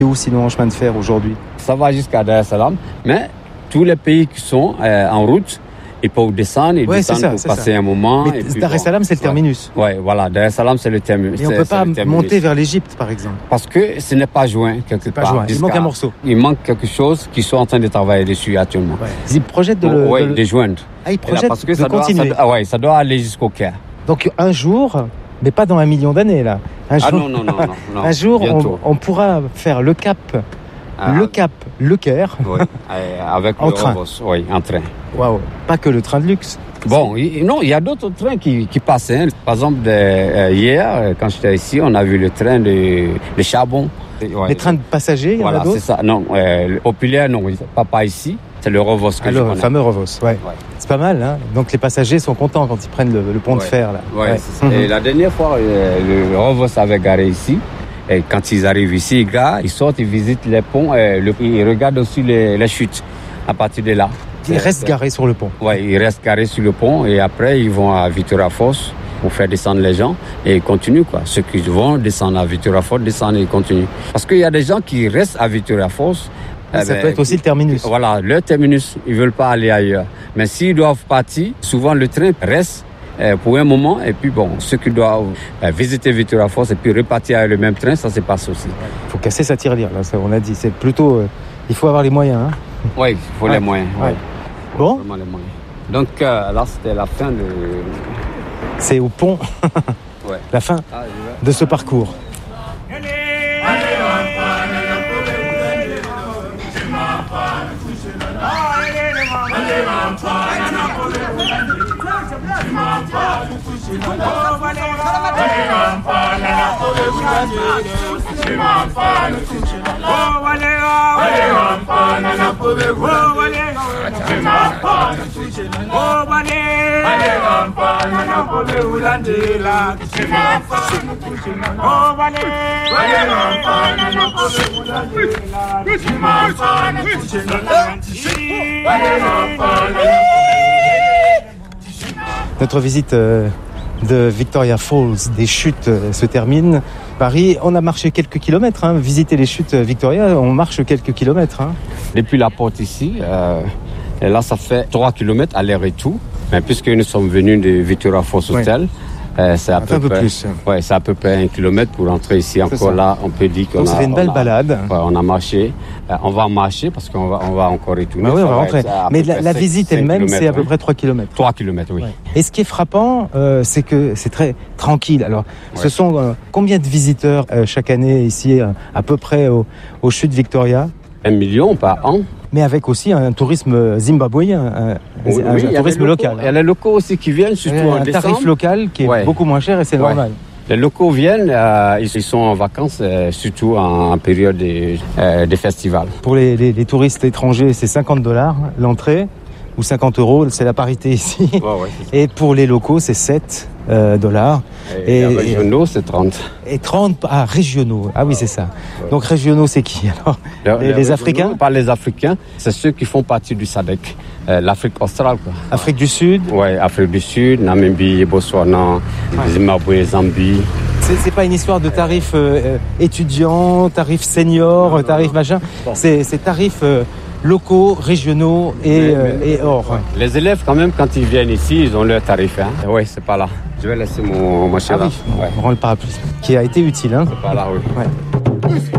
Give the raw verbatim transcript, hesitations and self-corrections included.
Où sinon en chemin de fer aujourd'hui? Ça va jusqu'à Dar es Salaam, mais tous les pays qui sont euh, en route, ils peuvent descendre, ils ouais, descendent ça, pour passer ça. un moment. Mais Dar es Salaam, bon, c'est le terminus. Oui, ouais, voilà, Dar es Salaam, c'est le terminus. Et on ne peut pas monter vers l'Égypte, par exemple? Parce que ce n'est pas joint quelque c'est part. Pas joint. Il manque un morceau. Il manque quelque chose qu'ils sont en train de travailler dessus actuellement. Ouais. Ils projettent de le... Oui, de, de joindre. Ah, ils projettent parce que de ça continuer. Doit, ça, ah ouais, ça doit aller jusqu'au Caire. Donc un jour, mais pas dans un million d'années, là. Un ah jour, non, non, non, non, non. Un jour, on, on pourra faire le cap... Ah, le Cap, le Caire, oui, avec en le train. Rovos, oui, en train. Waouh, pas que le train de luxe. Bon, il, non, il y a d'autres trains qui, qui passent. Hein. Par exemple, de, euh, hier, quand j'étais ici, on a vu le train de, de charbon. Ouais. Les trains de passagers, il y voilà, en a d'autres? C'est ça. Non, euh, le populaire, non, pas, pas ici. C'est le Rovos que Alors, je connais. Le fameux Rovos, ouais. ouais. C'est pas mal, hein. Donc les passagers sont contents quand ils prennent le, le pont ouais. de fer, là. Ouais, ouais. C'est ça. Et la dernière fois, euh, le Rovos avait garé ici. Et quand ils arrivent ici, ils garent, ils sortent, ils visitent les ponts, et le, ils regardent aussi les, les chutes à partir de là. Ils restent garés sur le pont. Oui, ils restent garés sur le pont et après ils vont à Victoria Falls pour faire descendre les gens et ils continuent quoi. Ceux qui vont descendre à Victoria Falls descendent et ils continuent. Parce qu'il y a des gens qui restent à Victoria Falls. Ça eh ben, peut être aussi le terminus. Voilà, le terminus, ils veulent pas aller ailleurs. Mais s'ils doivent partir, souvent le train reste pour un moment, et puis bon, ceux qui doivent visiter Victoria Falls et puis repartir avec le même train, ça se passe aussi. Il faut casser sa tirelire, là, ça, on a dit. C'est plutôt, euh, il faut avoir les moyens. Hein. Oui, il faut ouais. les moyens. Ouais. Ouais. Bon. Les moyens. Donc euh, là, c'était la fin de... C'est au pont, ouais. la fin ah, de ce parcours. Notre visite euh, de Victoria Falls, des chutes, euh, se termine. Paris, on a marché quelques kilomètres. Hein. Visiter les chutes Victoria, on marche quelques kilomètres. Hein. Depuis la porte ici, euh, et là, ça fait trois kilomètres aller-retour. Mais puisque nous sommes venus de Victoria Falls Hotel, ouais. euh, c'est à peu, un peu près, plus. Ouais, c'est à peu près un kilomètre pour rentrer ici. Encore là, on peut dire qu'on Donc, a... ça fait une belle on a, balade. Ouais, on a marché. Euh, on va marcher parce qu'on va, on va encore retourner. Bah oui, on va rentrer. Mais la, la visite elle-même, c'est à peu près trois kilomètres. trois kilomètres, oui. Ouais. Et ce qui est frappant, euh, c'est que c'est très tranquille. Alors, ouais. ce sont euh, combien de visiteurs euh, chaque année ici, euh, à peu près au, aux chutes Victoria? Un million par an. Mais avec aussi un tourisme zimbabwéen, un, oui, un, oui, un tourisme local. Il y a les locaux aussi qui viennent, surtout en décembre. Un tarif local qui est ouais. beaucoup moins cher et c'est ouais. normal. Les locaux viennent, euh, ils sont en vacances, euh, surtout en, en période des euh, de festivals. Pour les, les, les touristes étrangers, c'est cinquante dollars l'entrée, ou cinquante euros, c'est la parité ici. Ouais, ouais, et pour les locaux, c'est sept dollars. Et, et les régionaux, c'est trente. Et trente, ah, régionaux, ah oui, c'est ça. Ouais. Donc régionaux, c'est qui alors? Les, les, les Africains? Pas les Africains, c'est ceux qui font partie du S A D C, euh, l'Afrique australe. Quoi. Afrique du Sud? Oui, Afrique du Sud, Namibie, Botswana, ouais. Zimbabwe, Zambie. C'est, c'est pas une histoire de tarifs euh, étudiants, tarifs seniors, non, tarifs non. machin. Bon. C'est, c'est tarifs euh, locaux, régionaux et, mais, euh, mais, et hors. Ouais. Les élèves, quand même, quand ils viennent ici, ils ont leur tarif. Hein. Oui, c'est pas là. Je vais laisser mon machin ah là. Oui. Ouais. On rend le parapluie, qui a été utile. Hein. C'est pas là, oui. Ouais.